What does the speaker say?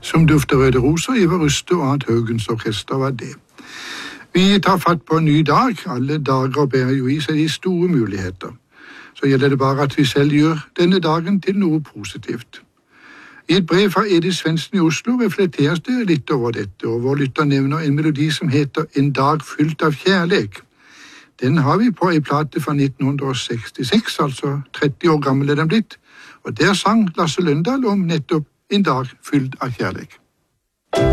Som dufter røde roser, Ivar Ruste og Arnt Haugens orkester var det. Vi tar fatt på en ny dag. Alle dager bærer jo i seg de store muligheter. Så gjelder det bare at vi selv gjør denne dagen til noe positivt. I et brev fra Edith Svendsen i Oslo reflekteres det litt over dette, og vår lytter nevner en melodi som heter En dag fylt av kjærleik. Den har vi på en plate fra 1966, altså 30 år gammel er den blitt, og der sang Lasse Løndal om nettopp En dag fylt av kjærleik.